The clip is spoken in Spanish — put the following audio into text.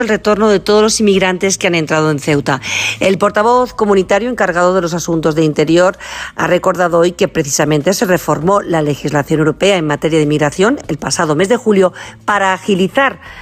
el retorno de todos los inmigrantes que han entrado en Ceuta. El portavoz comunitario encargado de los asuntos de Interior ha recordado hoy que precisamente se reformó la legislación europea en materia de inmigración el pasado mes de julio para agilizar